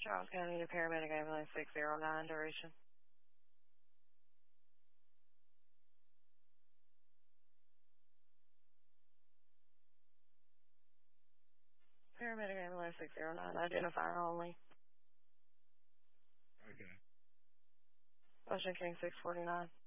Charles County to Paramedic Ambulance 609, duration. Paramedic Ambulance 609, identifier only. Okay. Ocean King 649.